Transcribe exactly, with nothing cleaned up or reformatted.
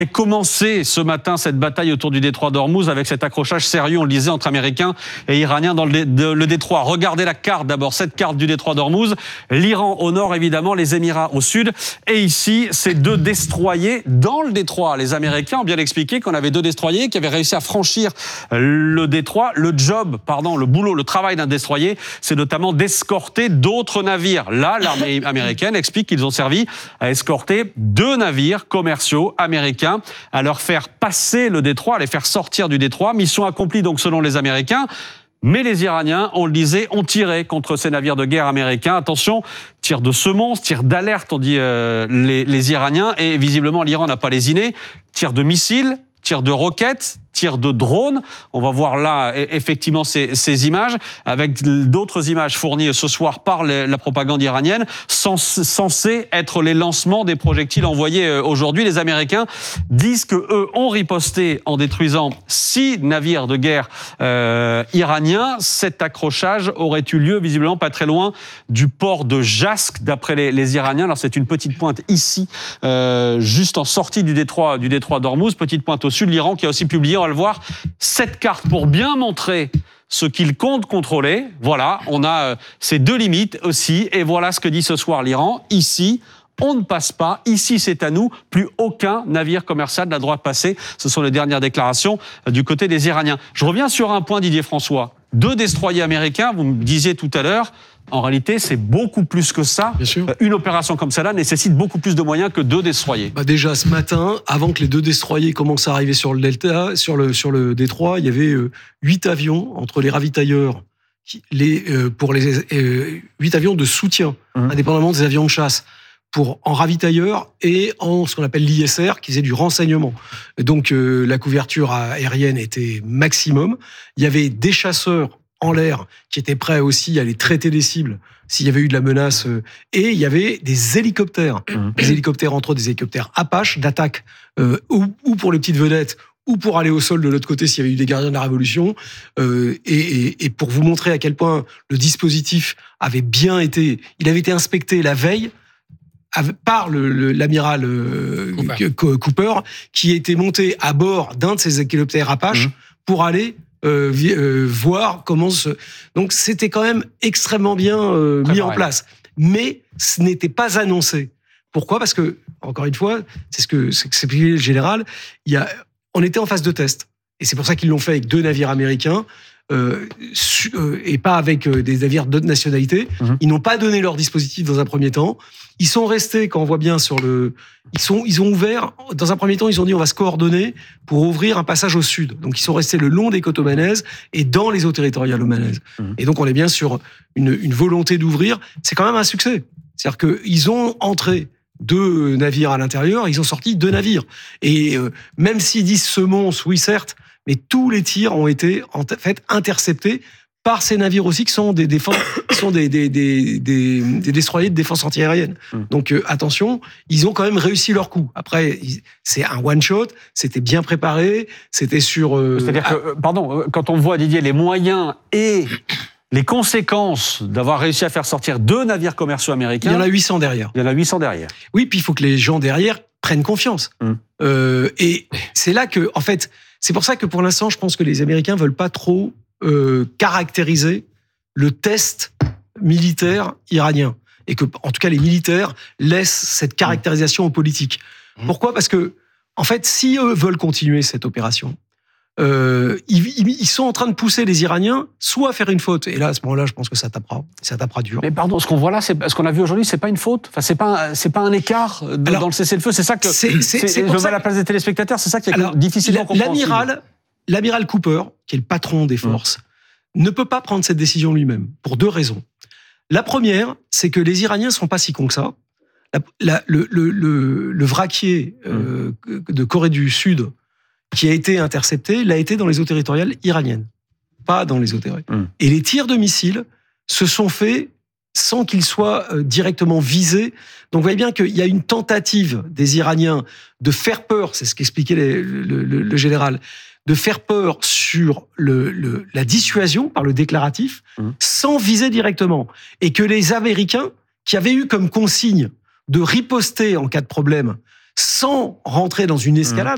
Et commencé ce matin cette bataille autour du détroit d'Ormuz avec cet accrochage sérieux, on le disait, entre Américains et Iraniens dans le, dé, de, le détroit. Regardez la carte d'abord, cette carte du détroit d'Ormuz. L'Iran au nord, évidemment, les Émirats au sud. Et ici, ces deux destroyers dans le détroit. Les Américains ont bien expliqué qu'on avait deux destroyers qui avaient réussi à franchir le détroit. Le job, pardon, le boulot, le travail d'un destroyer, c'est notamment d'escorter d'autres navires. Là, l'armée américaine explique qu'ils ont servi à escorter deux navires commerciaux américains, à leur faire passer le détroit, à les faire sortir du détroit. Mission accomplie donc selon les Américains. Mais les Iraniens, on le disait, ont tiré contre ces navires de guerre américains. Attention, tir de semonce, tir d'alerte, on dit euh, les, les Iraniens. Et visiblement, l'Iran n'a pas lésiné. Tir de missiles, tir de roquettes, tir de drones. On va voir là effectivement ces, ces images avec d'autres images fournies ce soir par les, la propagande iranienne, censées être les lancements des projectiles envoyés aujourd'hui. Les Américains disent que eux ont riposté en détruisant six navires de guerre euh, iraniens. Cet accrochage aurait eu lieu visiblement pas très loin du port de Jask, d'après les, les Iraniens. Alors c'est une petite pointe ici, euh, juste en sortie du détroit, du détroit d'Ormuz, petite pointe au sud. L'Iran qui a aussi publié, on va le voir, cette carte pour bien montrer ce qu'il compte contrôler. Voilà, on a euh, ces deux limites aussi. Et voilà ce que dit ce soir l'Iran. Ici, on ne passe pas. Ici, c'est à nous. Plus aucun navire commercial n'a le droit de passer. Ce sont les dernières déclarations euh, du côté des Iraniens. Je reviens sur un point, Didier François. Deux destroyers américains, vous me disiez tout à l'heure, en réalité, c'est beaucoup plus que ça. Bien sûr. Une opération comme celle-là nécessite beaucoup plus de moyens que deux destroyers. Bah déjà, ce matin, avant que les deux destroyers commencent à arriver sur le delta, sur le, sur le détroit, il y avait euh, huit avions entre les ravitailleurs, qui, les, euh, pour les euh, huit avions de soutien, mmh. indépendamment des avions de chasse, pour en ravitailleurs et en ce qu'on appelle l'I S R, qui faisait du renseignement. Donc euh, la couverture aérienne était maximum. Il y avait des chasseurs en l'air qui étaient prêts aussi à aller traiter des cibles s'il y avait eu de la menace. Et il y avait des hélicoptères, mmh. des hélicoptères entre eux, des hélicoptères Apache d'attaque, euh, ou, ou pour les petites vedettes, ou pour aller au sol de l'autre côté s'il y avait eu des gardiens de la Révolution. Euh, et, et, et pour vous montrer à quel point le dispositif avait bien été... Il avait été inspecté la veille par le, le, l'amiral euh, Cooper. Cooper, qui était monté à bord d'un de ces hélicoptères Apache mmh. pour aller... Euh, euh, voir comment se... Donc c'était quand même extrêmement bien euh, mis en place. Mais ce n'était pas annoncé. Pourquoi ? Parce que, encore une fois, c'est ce que c'est expliqué le général, il y a, on était en phase de test. Et c'est pour ça qu'ils l'ont fait avec deux navires américains, euh, su, euh, et pas avec euh, des navires d'autres nationalités. Mmh. Ils n'ont pas donné leur dispositif dans un premier temps. Ils sont restés, quand on voit bien sur le... Ils, sont, ils ont ouvert, dans un premier temps, ils ont dit on va se coordonner pour ouvrir un passage au sud. Donc ils sont restés le long des côtes omanaises et dans les eaux territoriales omanaises. Mmh. Et donc on est bien sur une, une volonté d'ouvrir. C'est quand même un succès. C'est-à-dire qu'ils ont entré deux navires à l'intérieur, ils ont sorti deux navires. Et euh, même s'ils disent semonce, oui certes, mais tous les tirs ont été en fait interceptés par ces navires aussi qui sont des défenses, qui sont des des des des, des destroyers de défense antiaérienne. Mmh. Donc euh, attention, ils ont quand même réussi leur coup. Après, ils, c'est un one shot, c'était bien préparé, c'était sur. Euh, C'est-à-dire à... que, pardon, quand on voit, Didier, les moyens et les conséquences d'avoir réussi à faire sortir deux navires commerciaux américains. Il y en a huit cents derrière. Il y en a huit cents derrière. Oui, puis il faut que les gens derrière prennent confiance. Mmh. Euh, et c'est là que, en fait, c'est pour ça que pour l'instant, je pense que les Américains veulent pas trop Euh, caractériser le test militaire iranien et que, en tout cas, les militaires laissent cette caractérisation aux politiques. Mmh. Pourquoi ? Parce que, en fait, si eux veulent continuer cette opération, euh, ils, ils sont en train de pousser les Iraniens soit à faire une faute, et là, à ce moment-là, je pense que ça tapera, ça tapera dur. Mais pardon, ce qu'on voit là, c'est, ce qu'on a vu aujourd'hui, c'est pas une faute. Enfin, c'est pas, c'est pas un écart de, Alors, dans le cessez-le-feu. C'est ça que c'est, c'est, c'est, c'est je mets à la place des téléspectateurs. C'est ça qui est Alors, difficilement compréhensible. L'amiral. L'amiral Cooper, qui est le patron des forces, mmh. ne peut pas prendre cette décision lui-même, pour deux raisons. La première, c'est que les Iraniens ne sont pas si cons que ça. La, la, le, le, le, le vraquier euh, mmh. de Corée du Sud, qui a été intercepté, l'a été dans les eaux territoriales iraniennes, pas dans les eaux territoriales. Mmh. Et les tirs de missiles se sont faits sans qu'ils soient euh, directement visés. Donc vous voyez bien qu'il y a une tentative des Iraniens de faire peur, c'est ce qu'expliquait les, le, le, le général, de faire peur sur le, le, la dissuasion par le déclaratif, mmh. sans viser directement. Et que les Américains, qui avaient eu comme consigne de riposter en cas de problème, sans rentrer dans une escalade,